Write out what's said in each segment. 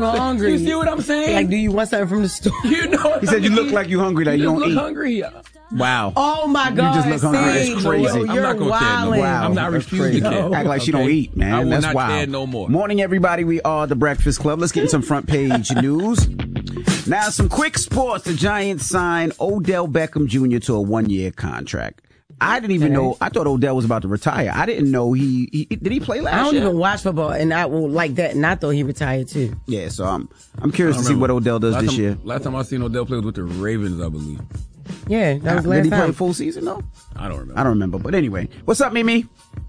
hungry. You see what I'm saying? Like, do you want something from the store? You know, he said you look like you hungry. Like you don't look eat. hungry. Wow. Oh my God. You just look hungry. It's crazy. You're I'm not gonna care no more. Wow. I'm not refusing to care. Act like she don't eat, man. I will That's not wild. care no more. Morning, everybody. We are the Breakfast Club. Let's get in some front page news. Now, some quick sports. The Giants signed Odell Beckham Jr. to a 1-year contract. I didn't even know. I thought Odell was about to retire. I didn't know he did he play last year? I don't even watch football, and I will like that. And I thought he retired too. Yeah, so I'm curious to see what Odell does this year. Last time I seen Odell play was with the Ravens, I believe. Yeah, that was last time. Did he play time. full season though? I don't remember. But anyway, what's up, Mimi?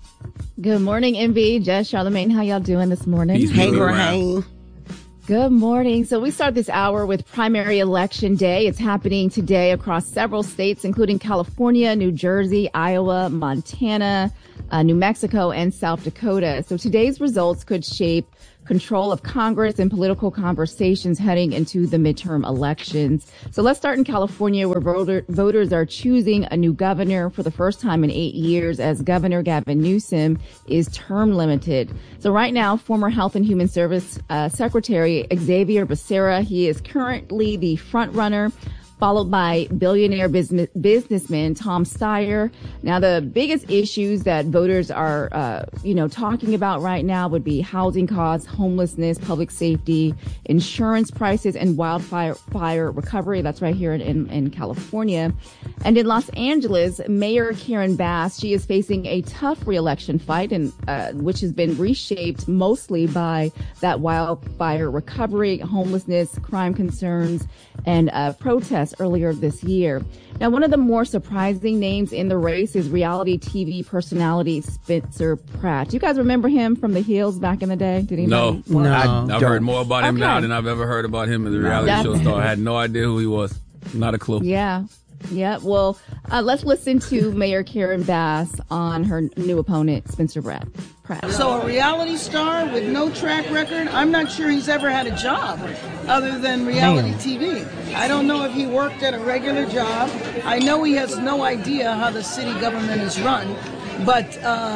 Good morning, MB, Jess, Charlamagne. How y'all doing this morning? Peace, Hang or hang. Good morning. So we start this hour with primary election day. It's happening today across several states, including California, New Jersey, Iowa, Montana, New Mexico, and South Dakota. So today's results could shape control of Congress and political conversations heading into the midterm elections. So let's start in California, where voters are choosing a new governor for the first time in 8 years, as Governor Gavin Newsom is term limited. So right now, former Health and Human Service Secretary Xavier Becerra, he is currently the front runner, followed by billionaire businessman Tom Steyer. Now, the biggest issues that voters are, talking about right now would be housing costs, homelessness, public safety, insurance prices, and wildfire recovery. That's right here in California. And in Los Angeles, Mayor Karen Bass, she is facing a tough reelection fight, and which has been reshaped mostly by that wildfire recovery, homelessness, crime concerns, and protests earlier this year. Now, one of the more surprising names in the race is reality TV personality Spencer Pratt. Do you guys remember him from The Hills back in the day? Did he No. I've heard more about him now than I've ever heard about him as a reality show star. I had no idea who he was. Not a clue. Yeah. Well, let's listen to Mayor Karen Bass on her new opponent, Spencer Pratt. So a reality star with no track record, I'm not sure he's ever had a job other than reality TV. I don't know if he worked at a regular job. I know he has no idea how the city government is run, but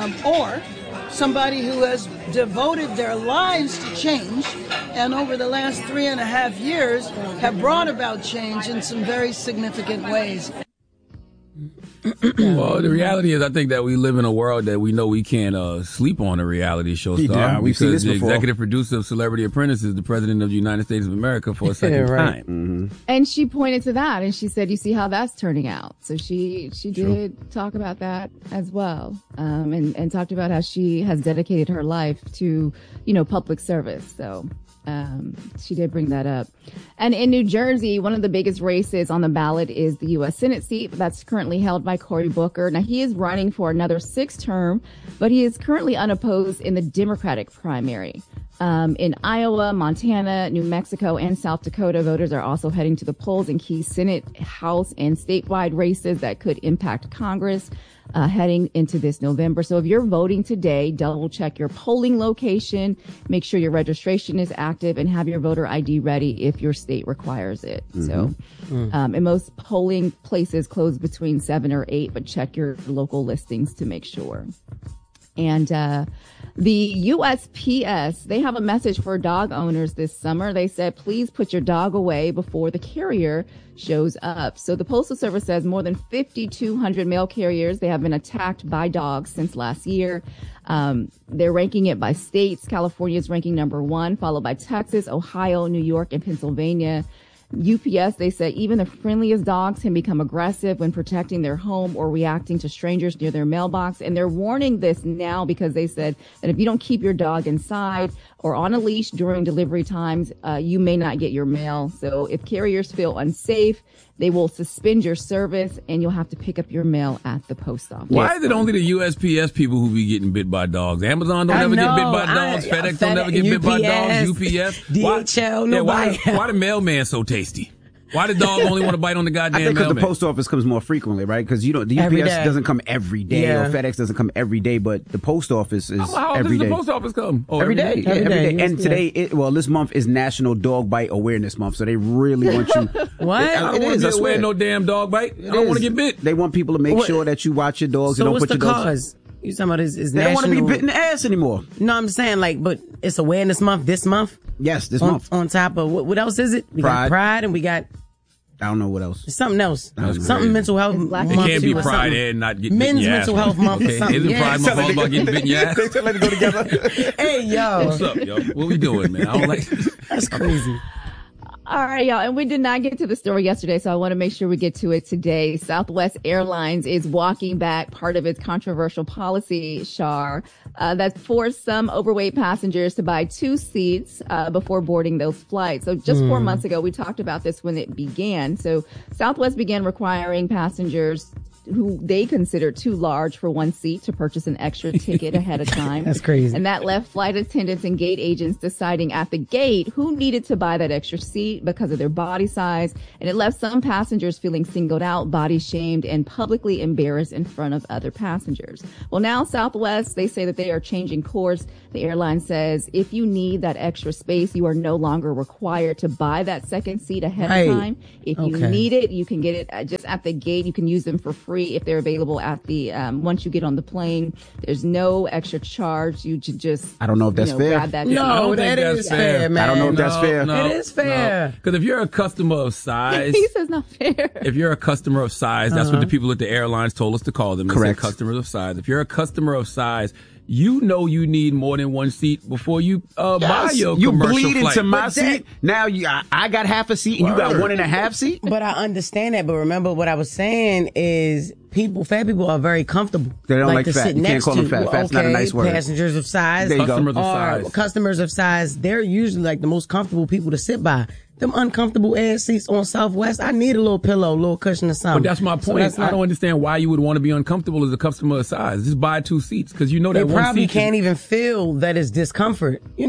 or somebody who has devoted their lives to change, and over the last 3.5 years have brought about change in some very significant ways. Well, the reality is, I think that we live in a world that we know we can't sleep on a reality show star. Yeah, we've seen this the before. Executive producer of Celebrity Apprentice is the president of the United States of America for a second time. Mm-hmm. And she pointed to that, and she said, "You see how that's turning out." So she did talk about that as well, and talked about how she has dedicated her life to public service. So. She did bring that up. And in New Jersey, one of the biggest races on the ballot is the U.S. Senate seat that's currently held by Cory Booker. Now, he is running for another 6th term, but he is currently unopposed in the Democratic primary. In Iowa, Montana, New Mexico, and South Dakota, voters are also heading to the polls in key Senate, House, and statewide races that could impact Congress heading into this November. So if you're voting today, double check your polling location, make sure your registration is active, and have your voter ID ready if your state requires it. So and most polling places close between 7 or 8, but check your local listings to make sure. And the USPS, they have a message for dog owners this summer. They said, please put your dog away before the carrier shows up. So the Postal Service says more than 5,200 mail carriers, they have been attacked by dogs since last year. They're ranking it by states. California is ranking number 1, followed by Texas, Ohio, New York, and Pennsylvania. UPS, they say even the friendliest dogs can become aggressive when protecting their home or reacting to strangers near their mailbox. And they're warning this now because they said that if you don't keep your dog inside or on a leash during delivery times, you may not get your mail. So if carriers feel unsafe, they will suspend your service and you'll have to pick up your mail at the post office. Why is it only the USPS people who be getting bit by dogs? Amazon don't ever get bit by dogs. FedEx don't ever get bit by dogs. UPS. DHL, nobody. Why the mailman so tasty? Why the dog only want to bite on the goddamn I think because mailman? the post office comes more frequently, right? Because the UPS doesn't come every day, or FedEx doesn't come every day, but the post office is How every does day. the post office come? Oh, every day. Every day. And today, this month is National Dog Bite Awareness Month, so they really want you. What? I don't want to wear no damn dog bite. I don't want to get bit. They want people to make sure that you watch your dogs So and don't what's put the your dogs. cause? You talking about his They don't want to national... be bit in the ass anymore. No, I'm saying like, but it's Awareness Month this month. Yes, this month. On top of what else is it? We Pride. got Pride and we got I don't know what else. something else. That's Something crazy. mental health It's Black month. It can't be too, or Pride something. and not getting Men's bit in your mental ass. health month or Okay. something. Isn't Yeah. Pride month all about getting bit in your ass? They let it go together. Hey, yo. What's up, yo? What we doing, man? I don't like. That's crazy. All right, y'all. And we did not get to the story yesterday, so I want to make sure we get to it today. Southwest Airlines is walking back part of its controversial policy, Shar, that forced some overweight passengers to buy 2 seats before boarding those flights. So just 4 months ago, we talked about this when it began. So Southwest began requiring passengers who they consider too large for one seat to purchase an extra ticket ahead of time. That's crazy. And that left flight attendants and gate agents deciding at the gate who needed to buy that extra seat because of their body size. And it left some passengers feeling singled out, body shamed, and publicly embarrassed in front of other passengers. Well, now Southwest, they say that they are changing course. The airline says if you need that extra space, you are no longer required to buy that second seat ahead of time. If you need it, you can get it just at the gate. You can use them for free if they're available at the once you get on the plane. There's no extra charge. You should just I don't know if that's fair. grab that I don't think that that's is fair, man. I don't know if that's fair. It is fair. Because if you're a customer of size, He says not fair. if you're a customer of size, that's what the people at the airlines told us to call them. They said Correct. customers of size. If you're a customer of size, you know you need more than one seat before you buy your You commercial bleed flight. into my seat. Now I got half a seat and you got 1.5 seat. But I understand that. But remember what I was saying is fat people are very comfortable. They don't like to fat. sit You can't next call them to. fat. Fat's not a nice word. Passengers of size. There you go. Customers of or size. customers of size, they're usually like the most comfortable people to sit by. Them uncomfortable ass seats on Southwest, I need a little pillow, a little cushion or something. But that's my So point. that's not- I don't understand why you would want to be uncomfortable as a customer of size. Just buy 2 seats because you know They that one probably seat can't even feel that it's discomfort. The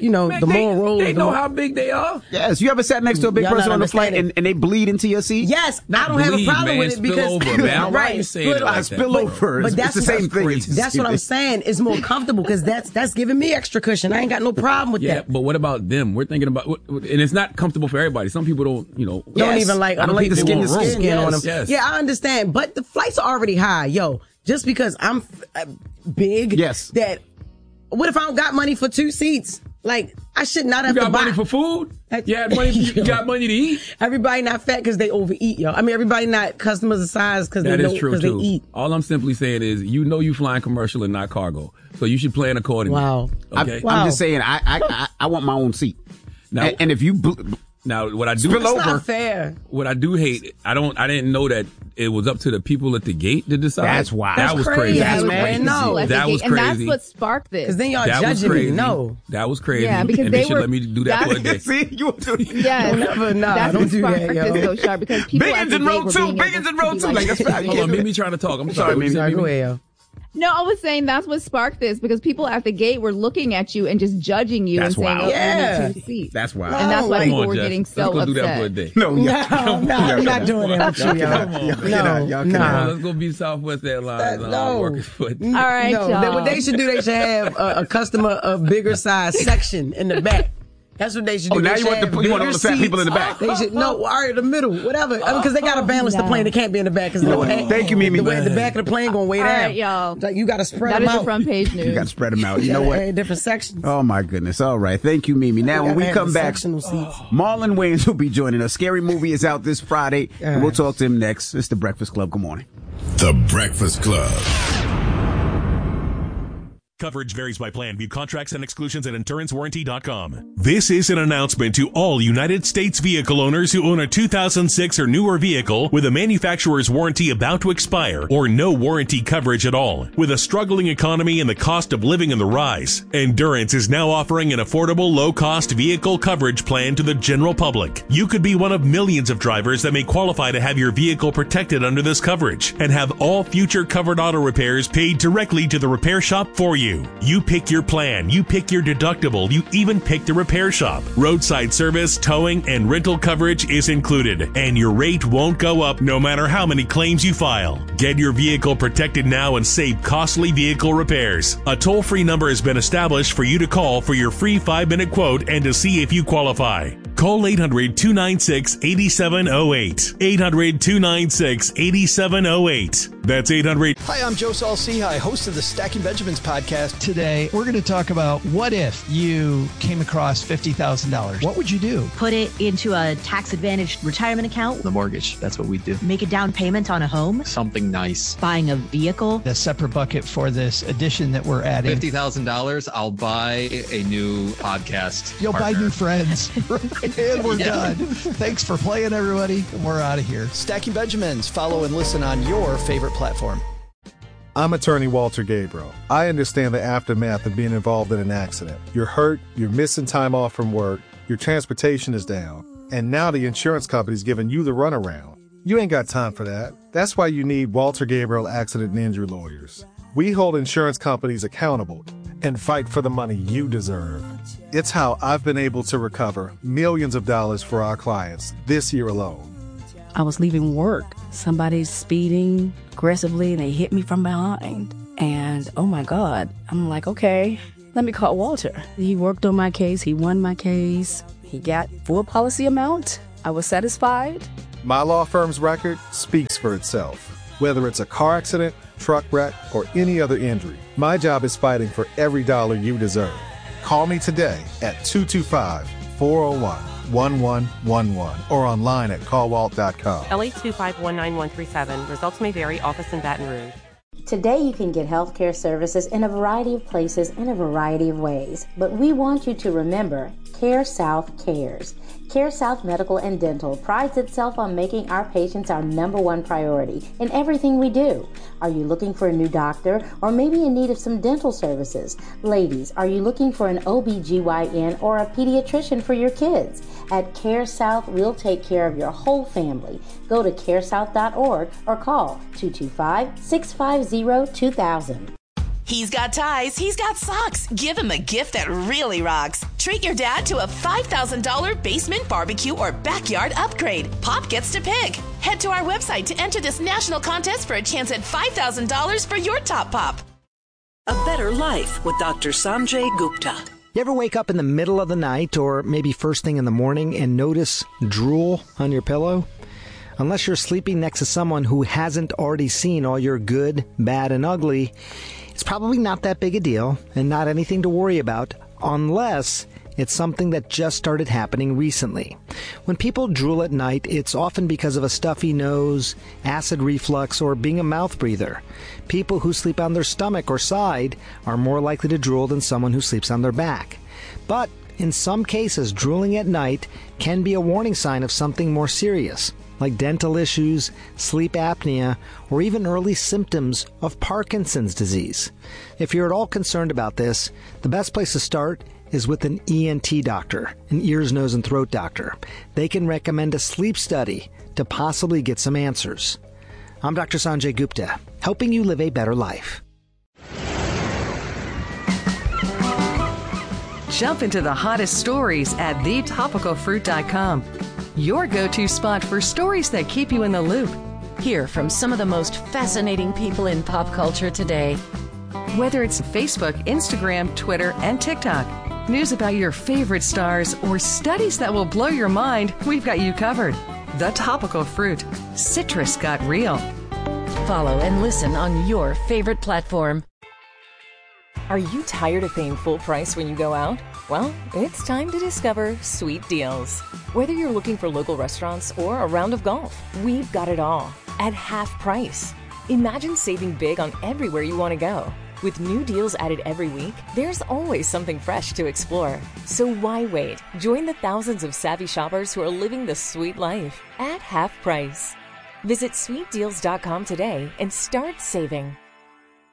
more rolls. They the know more- how big they are. Yes, you ever sat next to a big Y'all person not on the flight understanding. and they bleed into your seat? Yes, I Not don't have a bleed, problem man. with it Spill because over, man. Why are you saying it like that? Spill over. But It's that's the same that's thing. crazy. It's the That's same what I'm thing. saying. It's more comfortable because that's giving me extra cushion. I ain't got no problem with Yeah, that. but what about them? We're thinking about, and it's not comfortable for everybody. Some people don't, Don't Yes. even like I don't other like the people skin to with skin. on Yes, them. yes. Yeah, I understand, but the flights are already high. Yo, just because I'm big, Yes. that what if I don't got money for 2 seats? Like I should not have You to got buy money for food? You had money. You got money to eat? Everybody not fat because they overeat, yo. I mean, everybody not customers of size because they That know is true because they too. eat. All I'm simply saying is, you flying commercial and not cargo, so you should plan accordingly. Wow. Okay. Wow. I'm just saying, I want my own seat. Now- And if you Now, what I do, Spill It's over. not fair. what I do hate, I didn't know that it was up to the people at the gate to decide. That's wild. That That's was crazy. crazy. Yeah, That was man, crazy. no. That was And that's crazy. what sparked this. Because then y'all That was judging crazy. me. No. That was crazy. Yeah, because and they they should were- let me do that for a day. see you. Yeah, Never, nah, that's don't what do that, sparked yo. this, though, Sharp, because people at Biggins the in gate row were 2. being able Biggins in to row be 2. like, Like, that's right. Hold on, Mimi trying to talk. I'm sorry. Mimi. Sorry, go ahead, yo. No, I was saying that's what sparked this because people at the gate were looking at you and just judging you That's and saying, wild. "Oh, Yeah. you need 2 seats." That's wild. And that's why Come people Come on, were Jess. getting so Let's go upset. do that for a day. No, No, I'm not doing that with you, yo. Y'all Come on, Nah. let's go be Southwest Airlines. No. Working for it. All right, No, y'all. what they should do, they should have a customer of bigger size section in the back. That's what they should do. Oh, now They you should want have you want all bigger the fat people in the seats. back. They should all right, the middle, whatever. Because they got to balance the plane. They can't be in the back because Thank you, Mimi. The way the back of the plane gonna weigh All down. right, y'all. Like you got to spread That them is your out. front page news. You got to spread them out. You know what? Different sections. Oh my goodness. All right. Thank you, Mimi. Now when we Gotta come have back, sectional seats. Marlon Wayans will be joining us. Scary Movie is out this Friday, and we'll talk to him next. It's The Breakfast Club. Good morning. The Breakfast Club. Coverage varies by plan. View contracts and exclusions at insurancewarranty.com. This is an announcement to all United States vehicle owners who own a 2006 or newer vehicle with a manufacturer's warranty about to expire or no warranty coverage at all. With a struggling economy and the cost of living on the rise, Endurance is now offering an affordable, low-cost vehicle coverage plan to the general public. You could be one of millions of drivers that may qualify to have your vehicle protected under this coverage and have all future covered auto repairs paid directly to the repair shop for you. You pick your plan, you pick your deductible, you even pick the repair shop. Roadside service, towing, and rental coverage is included, and your rate won't go up no matter how many claims you file. Get your vehicle protected now and save costly vehicle repairs. A toll-free number has been established for you to call for your free 5-minute quote and to see if you qualify. Call 800-296-8708. 800-296-8708. That's 800. Hi, I'm Joe Saul-Sehy, host of the Stacking Benjamins podcast. Today, we're going to talk about what if you came across $50,000. What would you do? Put it into a tax-advantaged retirement account. The mortgage. That's what we do. Make a down payment on a home. Something nice. Buying a vehicle. A separate bucket for this addition that we're adding. $50,000, I'll buy a new podcast. You'll buy new friends. And we're done. Thanks for playing, everybody. And we're out of here. Stacking Benjamins. Follow and listen on your favorite platform. I'm attorney Walter Gabriel. I understand the aftermath of being involved in an accident. You're hurt, you're missing time off from work, your transportation is down, and now the insurance company's giving you the runaround. You ain't got time for that. That's why you need Walter Gabriel Accident and Injury Lawyers. We hold insurance companies accountable and fight for the money you deserve. It's how I've been able to recover millions of dollars for our clients this year alone. I was leaving work. Somebody's speeding aggressively and they hit me from behind. And oh my God, I'm like, okay, let me call Walter. He worked on my case. He won my case. He got full policy amount. I was satisfied. My law firm's record speaks for itself. Whether it's a car accident, truck wreck, or any other injury, my job is fighting for every dollar you deserve. Call me today at 225-401-1111 or online at callwalt.com. LA 2519137. Results may vary. Office in Baton Rouge. Today you can get healthcare services in a variety of places in a variety of ways. But we want you to remember, CareSouth cares. CareSouth Medical and Dental prides itself on making our patients our #1 priority in everything we do. Are you looking for a new doctor or maybe in need of some dental services? Ladies, are you looking for an OBGYN or a pediatrician for your kids? At CareSouth, we'll take care of your whole family. Go to caresouth.org or call 225-650-2000. He's got ties, he's got socks. Give him a gift that really rocks. Treat your dad to a $5,000 basement barbecue or backyard upgrade. Pop gets to pick. Head to our website to enter this national contest for a chance at $5,000 for your top pop. A Better Life with Dr. Sanjay Gupta. You ever wake up in the middle of the night or maybe first thing in the morning and notice drool on your pillow? Unless you're sleeping next to someone who hasn't already seen all your good, bad, and ugly, it's probably not that big a deal and not anything to worry about unless it's something that just started happening recently. When people drool at night, it's often because of a stuffy nose, acid reflux, or being a mouth breather. People who sleep on their stomach or side are more likely to drool than someone who sleeps on their back. But in some cases, drooling at night can be a warning sign of something more serious, like dental issues, sleep apnea, or even early symptoms of Parkinson's disease. If you're at all concerned about this, the best place to start is with an ENT doctor, an ears, nose, and throat doctor. They can recommend a sleep study to possibly get some answers. I'm Dr. Sanjay Gupta, helping you live a better life. Jump into the hottest stories at thetopicalfruit.com. Your go-to spot for stories that keep you in the loop. Hear from some of the most fascinating people in pop culture today. Whether it's Facebook, Instagram, Twitter, and TikTok, news about your favorite stars, or studies that will blow your mind, we've got you covered. The Topical Fruit. Citrus got real. Follow and listen on your favorite platform. Are you tired of paying full price when you go out? Well, it's time to discover Sweet Deals. Whether you're looking for local restaurants or a round of golf, we've got it all at half price. Imagine saving big on everywhere you want to go. With new deals added every week, there's always something fresh to explore. So why wait? Join the thousands of savvy shoppers who are living the sweet life at half price. Visit sweetdeals.com today and start saving.